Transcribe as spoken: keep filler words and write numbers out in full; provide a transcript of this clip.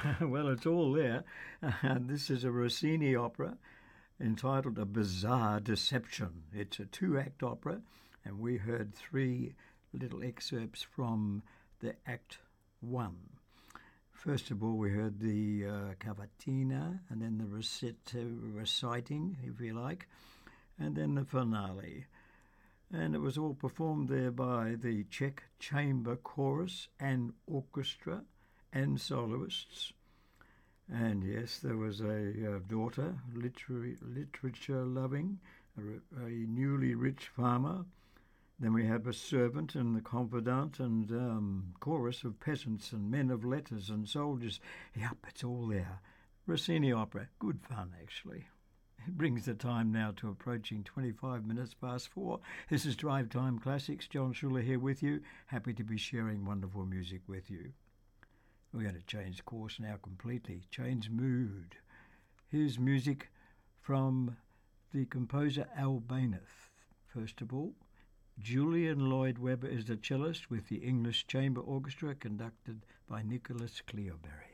Well, it's all there. Uh, this is a Rossini opera entitled A Bizarre Deception. It's a two-act opera, and we heard three little excerpts from the Act One. First of all, we heard the uh, cavatina, and then the recit- reciting, if you like, and then the finale. And it was all performed there by the Czech Chamber Chorus and Orchestra and soloists. And yes, there was a uh, daughter, literary, literature-loving, a, a newly rich farmer. Then we have a servant and the confidant and um, chorus of peasants and men of letters and soldiers. Yep, it's all there. Rossini opera. Good fun, actually. It brings the time now to approaching twenty-five minutes past four. This is Drive Time Classics. John Schuler here with you. Happy to be sharing wonderful music with you. We're going to change course now completely, change mood. Here's music from the composer Albéniz. First of all, Julian Lloyd Webber is the cellist with the English Chamber Orchestra conducted by Nicholas Cleobury.